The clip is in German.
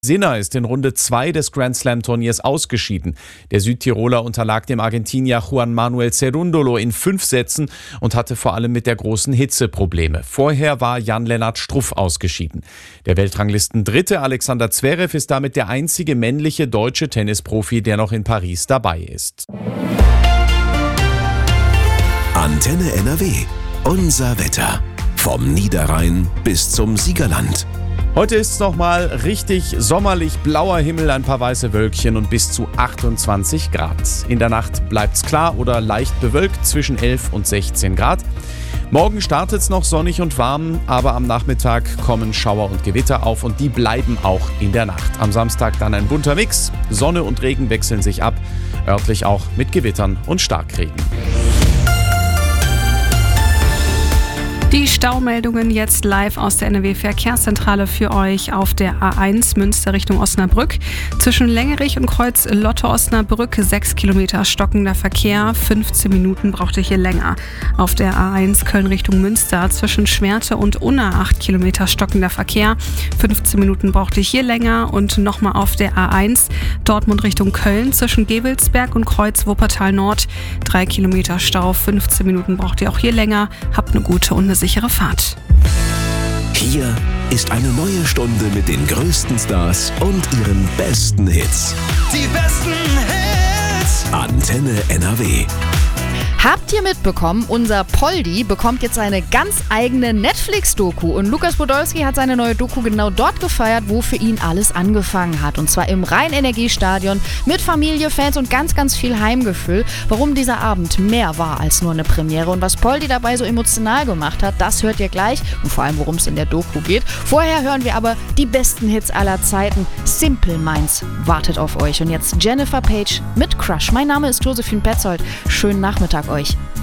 Sinner ist in Runde 2 des Grand Slam-Turniers ausgeschieden. Der Südtiroler unterlag dem Argentinier Juan Manuel Cerúndolo in 5 Sätzen und hatte vor allem mit der großen Hitze Probleme. Vorher war Jan-Lennart Struff ausgeschieden. Der Weltranglisten-Dritte Alexander Zverev ist damit der einzige männliche deutsche Tennisprofi, der noch in Paris dabei ist. Antenne NRW. Unser Wetter. Vom Niederrhein bis zum Siegerland. Heute ist es nochmal richtig sommerlich, blauer Himmel, ein paar weiße Wölkchen und bis zu 28 Grad. In der Nacht bleibt es klar oder leicht bewölkt zwischen 11 und 16 Grad. Morgen startet es noch sonnig und warm, aber am Nachmittag kommen Schauer und Gewitter auf und die bleiben auch in der Nacht. Am Samstag dann ein bunter Mix, Sonne und Regen wechseln sich ab, örtlich auch mit Gewittern und Starkregen. Die Staumeldungen jetzt live aus der NRW-Verkehrszentrale für euch auf der A1 Münster Richtung Osnabrück. Zwischen Längerich und Kreuz Lotte-Osnabrück 6 Kilometer stockender Verkehr. 15 Minuten braucht ihr hier länger. Auf der A1 Köln Richtung Münster zwischen Schwerte und Unna 8 Kilometer stockender Verkehr. 15 Minuten braucht ihr hier länger. Und nochmal auf der A1 Dortmund Richtung Köln zwischen Gevelsberg und Kreuz Wuppertal Nord 3 Kilometer Stau. 15 Minuten braucht ihr auch hier länger. Habt eine gute und eine sichere Fahrt. Hier ist eine neue Stunde mit den größten Stars und ihren besten Hits. Die besten Hits. Antenne NRW. Habt ihr mitbekommen, unser Poldi bekommt jetzt eine ganz eigene Netflix-Doku und Lukas Podolski hat seine neue Doku genau dort gefeiert, wo für ihn alles angefangen hat. Und zwar im Rhein-Energie-Stadion mit Familie, Fans und ganz, ganz viel Heimgefühl. Warum dieser Abend mehr war als nur eine Premiere und was Poldi dabei so emotional gemacht hat, das hört ihr gleich und vor allem, worum es in der Doku geht. Vorher hören wir aber die besten Hits aller Zeiten. Simple Minds wartet auf euch. Und jetzt Jennifer Page mit Crush. Mein Name ist Josephine Petzold. Schönen Nachmittag euch.